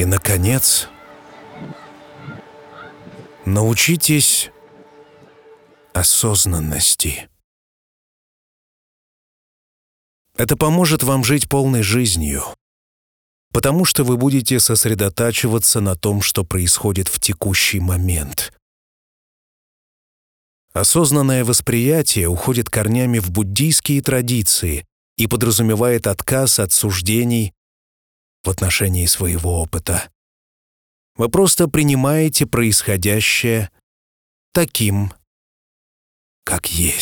И, наконец, научитесь осознанности. Это поможет вам жить полной жизнью, потому что вы будете сосредотачиваться на том, что происходит в текущий момент. Осознанное восприятие уходит корнями в буддийские традиции и подразумевает отказ от суждений в отношении своего опыта. Вы просто принимаете происходящее таким, как есть.